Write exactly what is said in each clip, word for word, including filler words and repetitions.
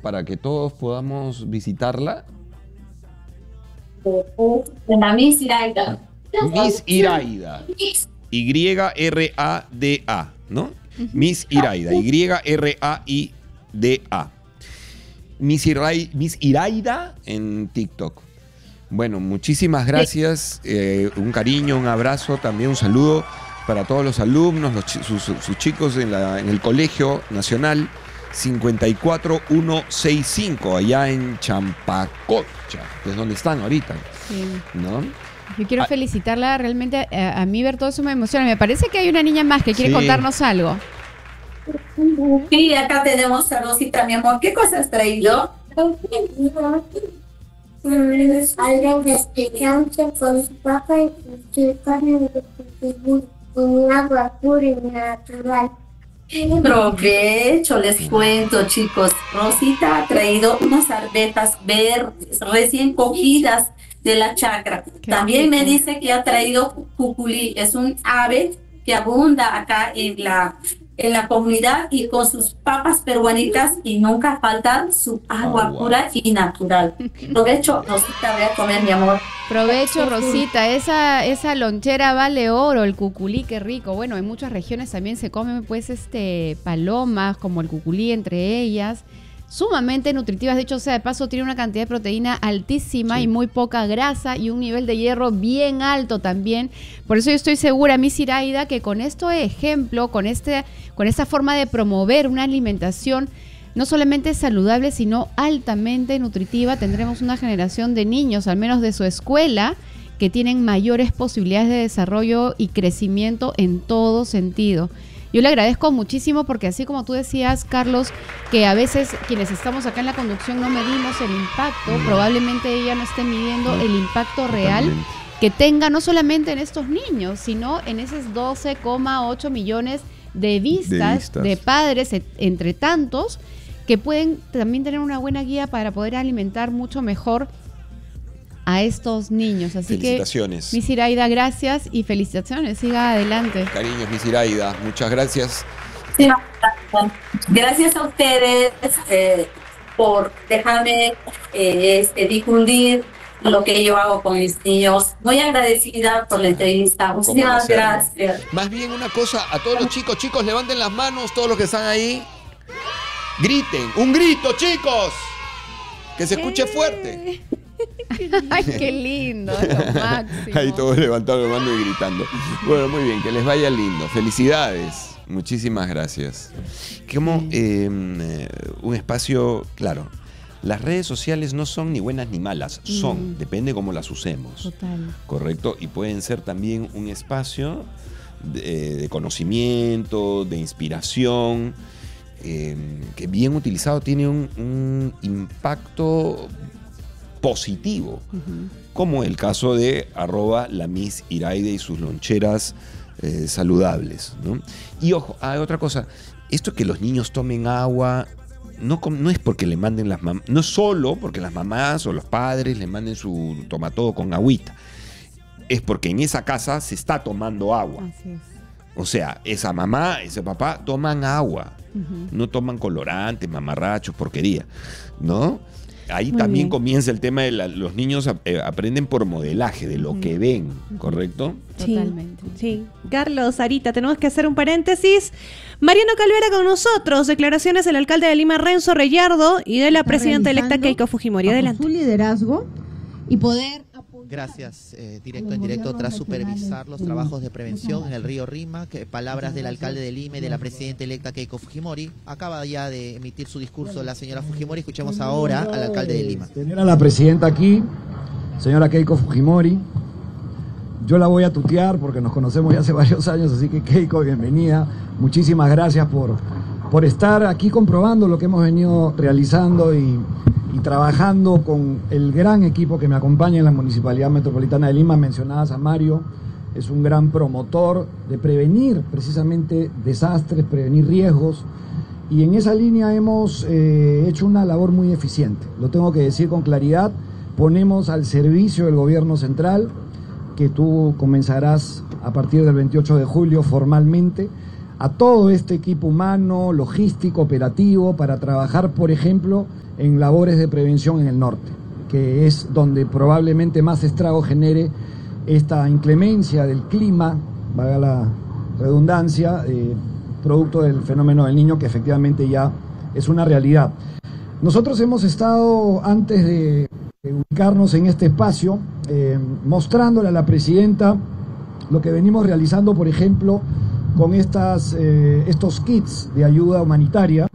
para que todos podamos visitarla? La Miss Iraida. Miss Iraida. Y R A D A, ¿no? Miss Iraida. Y R A I D A. Miss Iraida, Miss Iraida en TikTok. Bueno, muchísimas gracias. Eh, un cariño, un abrazo, también un saludo para todos los alumnos, los, sus, sus chicos en, la, en el Colegio Nacional cincuenta y cuatro mil ciento sesenta y cinco, allá en Champacocha, que es donde están ahorita. Sí. ¿No? Yo quiero ah, felicitarla, realmente a, a mí ver todo eso me emociona. Me parece que hay una niña más que quiere sí. contarnos algo. Sí, acá tenemos a Rosita, mi amor. ¿Qué cosa has traído? Algo de explicación con su papá y su carne con agua pura y natural. Provecho, les cuento, chicos. Rosita ha traído unas arvejas verdes recién cogidas de la chacra. También me dice que ha traído cuculí, es un ave que abunda acá en la en la comunidad y con sus papas peruanitas y nunca falta su agua oh, wow. pura y natural. Provecho, Rosita, voy a comer, mi amor. Provecho, Rosita, esa, esa lonchera vale oro, el cuculí, qué rico. Bueno, en muchas regiones también se comen pues este palomas, como el cuculí entre ellas. Sumamente nutritivas, de hecho, o sea, de paso tiene una cantidad de proteína altísima sí. y muy poca grasa y un nivel de hierro bien alto también. Por eso yo estoy segura, Miss Iraida, que con este ejemplo, con, este, con esta forma de promover una alimentación no solamente saludable, sino altamente nutritiva, tendremos una generación de niños, al menos de su escuela, que tienen mayores posibilidades de desarrollo y crecimiento en todo sentido. Yo le agradezco muchísimo porque así como tú decías, Carlos, que a veces quienes estamos acá en la conducción no medimos el impacto, no. probablemente ella no esté midiendo no. el impacto real Totalmente. que tenga no solamente en estos niños, sino en esos doce coma ocho millones de vistas, de vistas de padres, entre tantos, que pueden también tener una buena guía para poder alimentar mucho mejor a estos niños. Así felicitaciones. que, Miss Iraida, gracias y felicitaciones. Siga adelante. Cariños, Miss Iraida, muchas gracias. Sí, gracias a ustedes eh, por dejarme eh, este, difundir lo que yo hago con mis niños. Muy agradecida por la entrevista. Muchísimas gracias. Más bien una cosa, a todos los chicos, chicos, levanten las manos, todos los que están ahí. Griten, un grito, chicos. Que se escuche fuerte. Ay, qué lindo, es lo máximo. Ahí todos levantando la mano y gritando. Bueno, muy bien, que les vaya lindo. Felicidades. Muchísimas gracias. Como eh, un espacio, claro, las redes sociales no son ni buenas ni malas, son, mm. depende cómo las usemos. Total. Correcto, y pueden ser también un espacio de, de conocimiento, de inspiración, eh, que bien utilizado tiene un, un impacto positivo, uh-huh. como el caso de arroba la Miss Iraida y sus loncheras eh, saludables, ¿no? Y ojo, hay otra cosa, esto que los niños tomen agua no, no es porque le manden las mamás, no es solo porque las mamás o los padres le manden su tomatodo con agüita, es porque en esa casa se está tomando agua. Así es. O sea, esa mamá, ese papá toman agua, uh-huh. no toman colorantes, mamarrachos, porquería, ¿no? Ahí Muy también bien. comienza el tema de la, los niños eh, aprenden por modelaje, de lo uh-huh. que ven, ¿correcto? Sí, totalmente. Sí. Carlos, Sarita, tenemos que hacer un paréntesis. Mariano Calvera con nosotros. Declaraciones del alcalde de Lima, Renzo Reyardo, y de la Está presidenta electa Keiko Fujimori. Adelante. Su liderazgo y poder... Gracias, eh, directo en directo, tras supervisar los trabajos de prevención en el río Rima, que palabras del alcalde de Lima y de la presidenta electa Keiko Fujimori. Acaba ya de emitir su discurso la señora Fujimori. Escuchemos ahora al alcalde de Lima. Tener a la presidenta aquí, señora Keiko Fujimori. Yo la voy a tutear porque nos conocemos ya hace varios años, así que Keiko, bienvenida. Muchísimas gracias por, por estar aquí comprobando lo que hemos venido realizando y... y trabajando con el gran equipo que me acompaña en la Municipalidad Metropolitana de Lima. Mencionabas a Mario, es un gran promotor de prevenir precisamente desastres, prevenir riesgos, y en esa línea hemos eh, hecho una labor muy eficiente, lo tengo que decir con claridad. Ponemos al servicio del gobierno central, que tú comenzarás a partir del veintiocho de julio formalmente, a todo este equipo humano, logístico, operativo, para trabajar, por ejemplo, en labores de prevención en el norte, que es donde probablemente más estrago genere esta inclemencia del clima, valga la redundancia, eh, producto del fenómeno del Niño, que efectivamente ya es una realidad. Nosotros hemos estado, antes de ubicarnos en este espacio, eh, mostrándole a la presidenta lo que venimos realizando, por ejemplo, con estas, eh, estos kits de ayuda humanitaria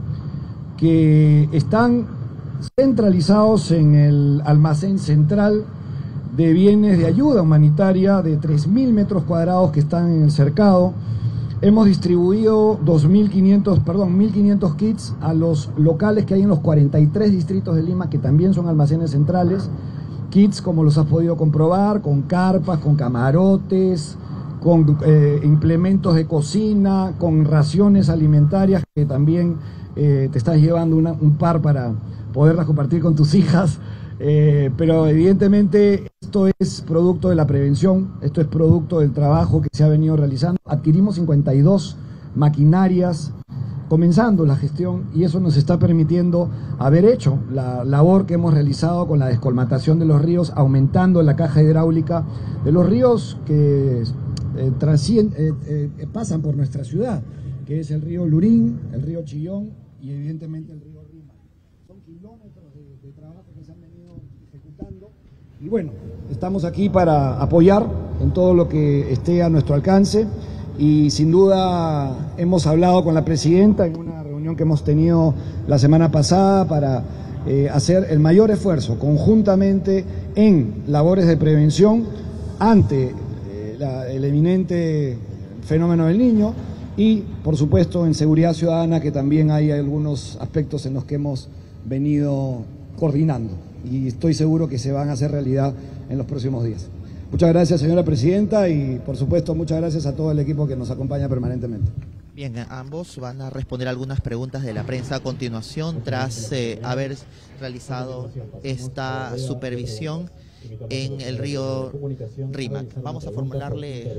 que están centralizados en el almacén central de bienes de ayuda humanitaria de tres mil metros cuadrados que están en el cercado. Hemos distribuido dos mil quinientos, perdón, mil quinientos kits a los locales que hay en los cuarenta y tres distritos de Lima, que también son almacenes centrales. Kits, como los has podido comprobar, con carpas, con camarotes, con eh, implementos de cocina, con raciones alimentarias, que también eh, te estás llevando una, un par para poderlas compartir con tus hijas. Eh, pero evidentemente esto es producto de la prevención, esto es producto del trabajo que se ha venido realizando. Adquirimos cincuenta y dos maquinarias comenzando la gestión, y eso nos está permitiendo haber hecho la labor que hemos realizado con la descolmatación de los ríos, aumentando la caja hidráulica de los ríos que eh, transcien, eh, eh, pasan por nuestra ciudad, que es el río Lurín, el río Chillón y evidentemente el río Rima. Son kilómetros de, de trabajo que se han venido ejecutando, y bueno, estamos aquí para apoyar en todo lo que esté a nuestro alcance. Y sin duda hemos hablado con la presidenta en una reunión que hemos tenido la semana pasada para eh, hacer el mayor esfuerzo conjuntamente en labores de prevención ante eh, la, el eminente fenómeno del Niño, y por supuesto en seguridad ciudadana, que también hay algunos aspectos en los que hemos venido coordinando y estoy seguro que se van a hacer realidad en los próximos días. Muchas gracias, señora presidenta, y por supuesto muchas gracias a todo el equipo que nos acompaña permanentemente. Bien, ambos van a responder algunas preguntas de la prensa a continuación, tras eh, haber realizado esta supervisión en el río Rímac. Vamos a formularle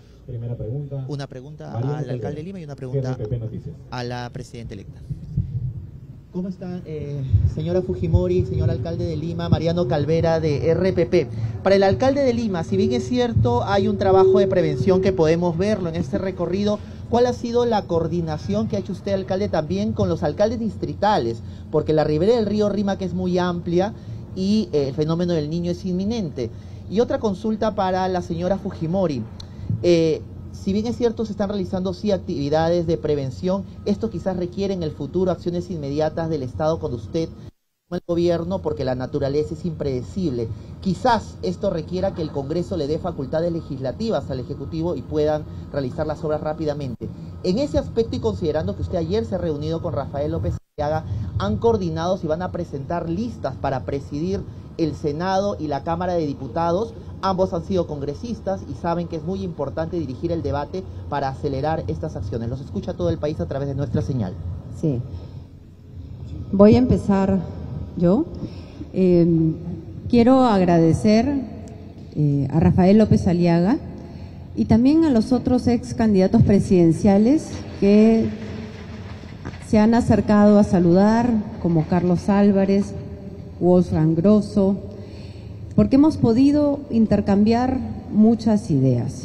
una pregunta al alcalde de Lima y una pregunta a la presidenta electa. ¿Cómo están, eh, señora Fujimori, señor alcalde de Lima, Mariano Calvera de R P P? Para el alcalde de Lima, si bien es cierto, hay un trabajo de prevención que podemos verlo en este recorrido, ¿cuál ha sido la coordinación que ha hecho usted, alcalde, también con los alcaldes distritales? Porque la ribera del río Rímac es muy amplia y eh, el fenómeno del Niño es inminente. Y otra consulta para la señora Fujimori. Eh, Si bien es cierto, se están realizando sí actividades de prevención, esto quizás requiere en el futuro acciones inmediatas del Estado con usted, con el gobierno, porque la naturaleza es impredecible. Quizás esto requiera que el Congreso le dé facultades legislativas al Ejecutivo y puedan realizar las obras rápidamente. En ese aspecto, y considerando que usted ayer se ha reunido con Rafael López Aliaga, han coordinado si van a presentar listas para presidir el Senado y la Cámara de Diputados. Ambos han sido congresistas y saben que es muy importante dirigir el debate para acelerar estas acciones. Los escucha todo el país a través de nuestra señal. Sí. Voy a empezar yo. Eh, quiero agradecer eh, a Rafael López Aliaga y también a los otros ex candidatos presidenciales que se han acercado a saludar, como Carlos Álvarez, Wolfgang Grosso, porque hemos podido intercambiar muchas ideas.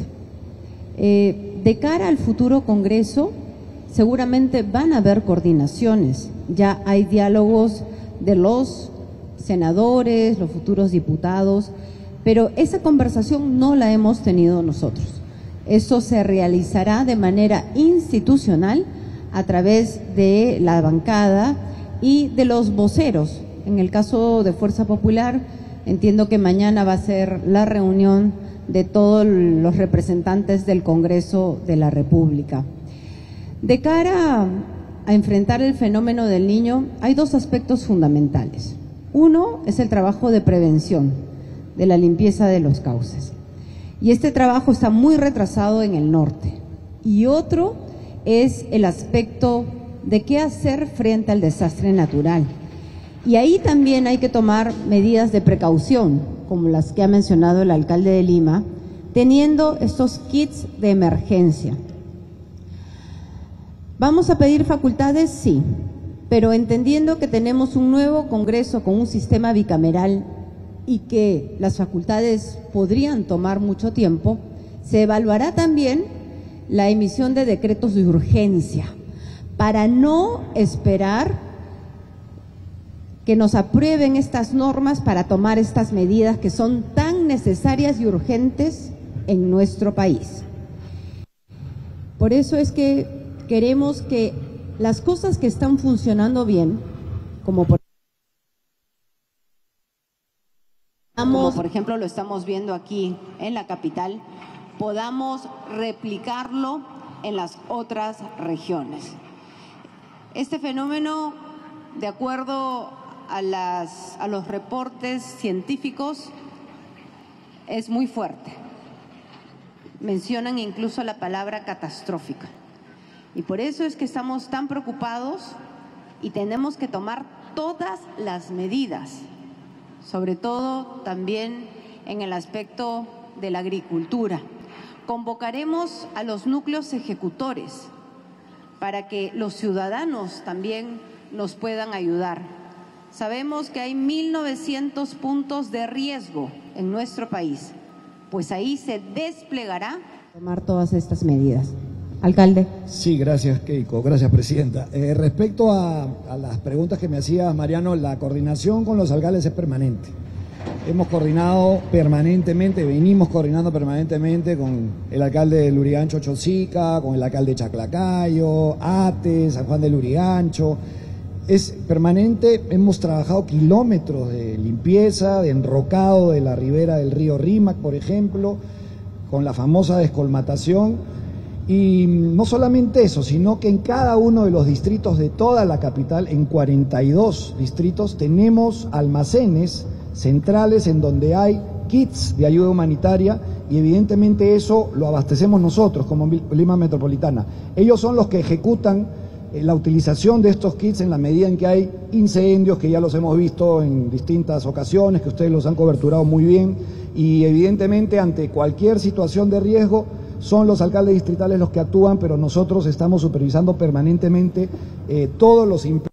Eh, de cara al futuro Congreso, seguramente van a haber coordinaciones. Ya hay diálogos de los senadores, los futuros diputados, pero esa conversación no la hemos tenido nosotros. Eso se realizará de manera institucional a través de la bancada y de los voceros. En el caso de Fuerza Popular, entiendo que mañana va a ser la reunión de todos los representantes del Congreso de la República. De cara a enfrentar el fenómeno del Niño, hay dos aspectos fundamentales. Uno es el trabajo de prevención, de la limpieza de los cauces. Y este trabajo está muy retrasado en el norte. Y otro es el aspecto de qué hacer frente al desastre natural. Y ahí también hay que tomar medidas de precaución, como las que ha mencionado el alcalde de Lima, teniendo estos kits de emergencia. ¿Vamos a pedir facultades? Sí, pero entendiendo que tenemos un nuevo Congreso con un sistema bicameral y que las facultades podrían tomar mucho tiempo, se evaluará también la emisión de decretos de urgencia para no esperar que nos aprueben estas normas para tomar estas medidas que son tan necesarias y urgentes en nuestro país. Por eso es que queremos que las cosas que están funcionando bien, como por, como por ejemplo lo estamos viendo aquí en la capital, podamos replicarlo en las otras regiones. Este fenómeno, de acuerdo a, las, a los reportes científicos, es muy fuerte. Mencionan incluso la palabra catastrófica. Y por eso es que estamos tan preocupados y tenemos que tomar todas las medidas, sobre todo también en el aspecto de la agricultura. Convocaremos a los núcleos ejecutores para que los ciudadanos también nos puedan ayudar. Sabemos que hay mil novecientos puntos de riesgo en nuestro país, pues ahí se desplegará tomar todas estas medidas. Alcalde. Sí, gracias, Keiko. Gracias, Presidenta. Eh, respecto a, a las preguntas que me hacía Mariano, la coordinación con los alcaldes es permanente. Hemos coordinado permanentemente, venimos coordinando permanentemente con el alcalde de Lurigancho, Chosica, con el alcalde de Chaclacayo, Ate, San Juan de Lurigancho. Es permanente, hemos trabajado kilómetros de limpieza, de enrocado de la ribera del río Rímac, por ejemplo, con la famosa descolmatación. Y no solamente eso, sino que en cada uno de los distritos de toda la capital, en cuarenta y dos distritos, tenemos almacenes centrales en donde hay kits de ayuda humanitaria y evidentemente eso lo abastecemos nosotros como Lima Metropolitana. Ellos son los que ejecutan la utilización de estos kits en la medida en que hay incendios, que ya los hemos visto en distintas ocasiones, que ustedes los han coberturado muy bien, y evidentemente ante cualquier situación de riesgo son los alcaldes distritales los que actúan, pero nosotros estamos supervisando permanentemente eh, todos los implementos.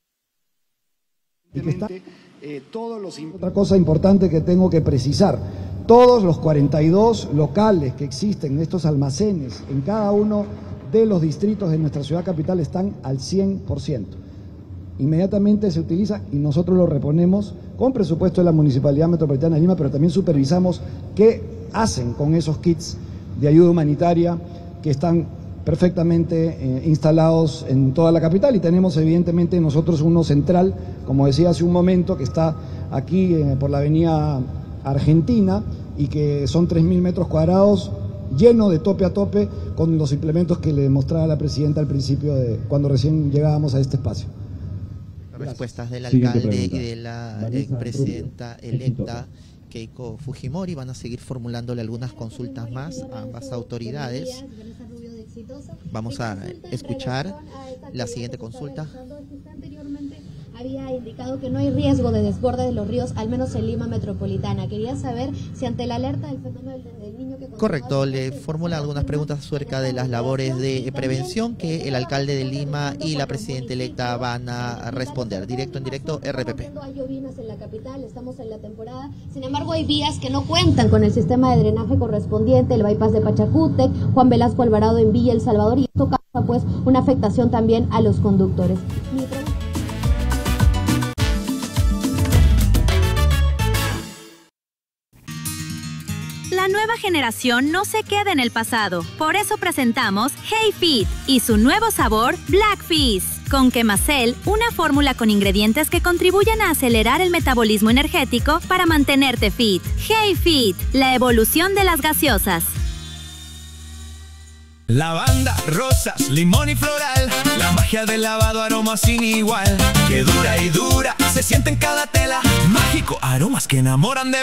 Eh, todos los Otra cosa importante que tengo que precisar, todos los cuarenta y dos locales que existen, estos almacenes en cada uno de los distritos de nuestra ciudad capital están al cien por ciento. Inmediatamente se utiliza y nosotros lo reponemos con presupuesto de la Municipalidad Metropolitana de Lima, pero también supervisamos qué hacen con esos kits de ayuda humanitaria que están perfectamente eh, instalados en toda la capital, y tenemos evidentemente nosotros uno central, como decía hace un momento, que está aquí eh, por la avenida Argentina y que son tres mil metros cuadrados lleno de tope a tope con los implementos que le mostraba la Presidenta al principio de cuando recién llegábamos a este espacio. Respuestas del alcalde y de la expresidenta electa Keiko Fujimori. Van a seguir formulándole algunas consultas más a ambas autoridades. Vamos a escuchar la siguiente consulta. Había indicado que no hay riesgo de desborde de los ríos, al menos en Lima Metropolitana. Quería saber si ante la alerta del fenómeno del niño que... Correcto, le formula algunas preguntas acerca de las labores de prevención que el alcalde de Lima y la presidenta electa van a responder. Directo en directo, R P P. Hay llovinas en la capital, estamos en la temporada. Sin embargo, hay vías que no cuentan con el sistema de drenaje correspondiente, el bypass de Pachacútec, Juan Velasco Alvarado en Villa El Salvador, y esto causa pues una afectación también a los conductores. Mi pregunta... La nueva generación no se queda en el pasado. Por eso presentamos Hey Fit y su nuevo sabor Black Fizz. Con Quemacel, una fórmula con ingredientes que contribuyen a acelerar el metabolismo energético para mantenerte fit. Hey Fit, la evolución de las gaseosas. Lavanda, rosas, limón y floral. La magia del lavado, aroma sin igual. Que dura y dura, se siente en cada tela. Mágico, aromas que enamoran de